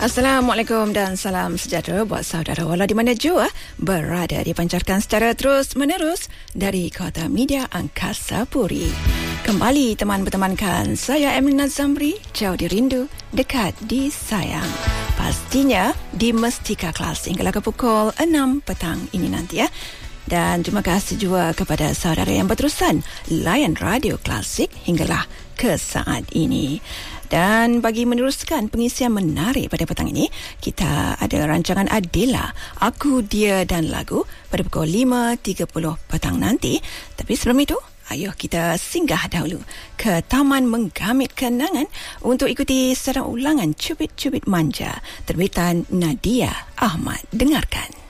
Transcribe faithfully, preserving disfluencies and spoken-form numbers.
Assalamualaikum dan salam sejahtera buat saudara walau di mana jua berada, dipancarkan secara terus-menerus dari Kota Media Angkasa Puri. Kembali teman bertemankan saya Emina Zamri, jauh dirindu, dekat disayang. Pastinya di Mestika Kelas hinggalah ke pukul enam petang ini nanti ya. Dan terima kasih juga kepada saudara yang berterusan layan Radio Klasik hinggalah ke saat ini. Dan bagi meneruskan pengisian menarik pada petang ini, kita ada rancangan Adela, Aku, Dia dan Lagu pada pukul lima tiga puluh petang nanti. Tapi sebelum itu, ayo kita singgah dahulu ke Taman Menggamit Kenangan untuk ikuti secara ulangan Cubit-Cubit Manja terbitan Nadia Ahmad. Dengarkan.